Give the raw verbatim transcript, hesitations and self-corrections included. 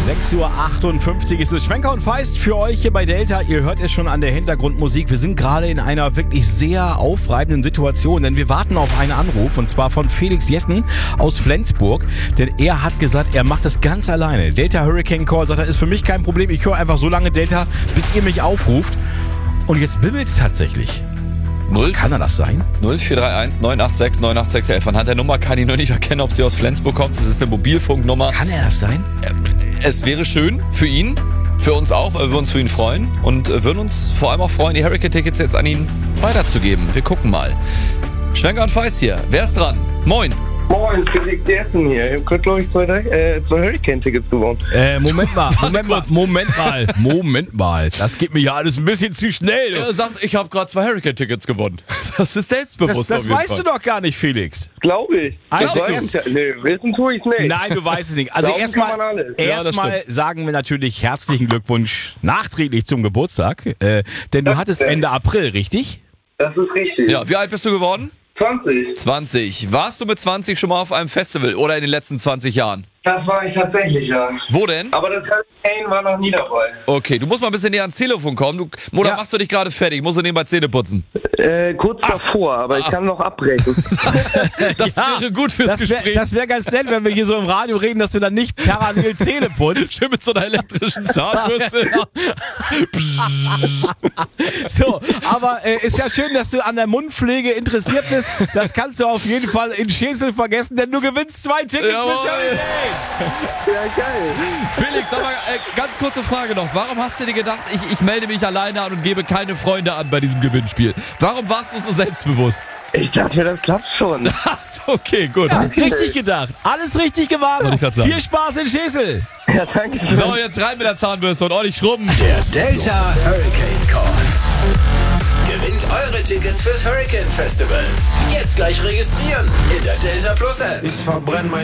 sechs Uhr achtundfünfzig ist es. Schwenker und Feist für euch hier bei Delta. Ihr hört es schon an der Hintergrundmusik. Wir sind gerade in einer wirklich sehr aufreibenden Situation, denn wir warten auf einen Anruf und zwar von Felix Jessen aus Flensburg. Denn er hat gesagt, er macht das ganz alleine. Delta Hurricane Call, sagt er, ist für mich kein Problem. Ich höre einfach so lange Delta, bis ihr mich aufruft. Und jetzt bibbelt es tatsächlich. null Kann er das sein? null vier drei eins neun acht sechs neun acht sechs elf. Anhand der Nummer kann ich nur nicht erkennen, ob sie aus Flensburg kommt. Das ist eine Mobilfunknummer. Kann er das sein? Es wäre schön für ihn, für uns auch, weil wir uns für ihn freuen und würden uns vor allem auch freuen, die Hurricane-Tickets jetzt an ihn weiterzugeben. Wir gucken mal. Schwenker und Feist hier. Wer ist dran? Moin. Moin, Felix Jessen hier. Ich habe gerade, glaube ich, zwei, äh, zwei Hurricane-Tickets gewonnen. Äh, Moment mal, Moment mal, Moment mal, Moment mal. Das geht mir ja alles ein bisschen zu schnell. Er sagt, ich habe gerade zwei Hurricane-Tickets gewonnen. Das ist selbstbewusst. Das, das auf jeden weißt Fall. du doch gar nicht, Felix. Glaube ich. Also Das erst- weiß ich ja- nee, wissen tue ich nicht. Nein, du weißt es nicht. Also Glauben erstmal kann man alles. Ja, das erstmal sagen wir natürlich herzlichen Glückwunsch nachträglich zum Geburtstag. Äh, denn du Das- hattest Ende April, richtig? Das ist richtig. Ja, wie alt bist du geworden? zwanzig. zwanzig. Warst du mit zwanzig schon mal auf einem Festival oder in den letzten zwanzig Jahren? Das war ich tatsächlich, ja. Wo denn? Aber das Hurricane war noch nie dabei. Okay, du musst mal ein bisschen näher ans Telefon kommen. Du, oder Ja. machst du dich gerade fertig? Musst du nebenbei Zähne putzen? Äh, kurz davor, aber ich kann noch abbrechen. Das Ja, wäre gut fürs Das wäre Gespräch. wär ganz nett, wenn wir hier so im Radio reden, dass du dann nicht parallel Zähne putzt. Schön mit so einer elektrischen Zahnbürste. So, aber äh, ist ja schön, dass du an der Mundpflege interessiert bist. Das kannst du auf jeden Fall in Schesel vergessen, denn du gewinnst zwei Tickets Jawohl. fürs Hurricane. Ja, geil. Felix, sag mal, äh, ganz kurze Frage noch. Warum hast du dir gedacht, ich, ich melde mich alleine an und gebe keine Freunde an bei diesem Gewinnspiel? Warum warst du so selbstbewusst? Ich dachte, das klappt schon. Okay, gut. Richtig gedacht. Alles richtig gemacht. Wollte ich grad sagen. Viel Spaß in Schesel. Ja, danke. So, jetzt rein mit der Zahnbürste und ordentlich schrubben. Der Delta Hurricane Call. Gewinnt eure Tickets fürs Hurricane Festival. Jetzt gleich registrieren in der Delta Plus App. Ich verbrenn mein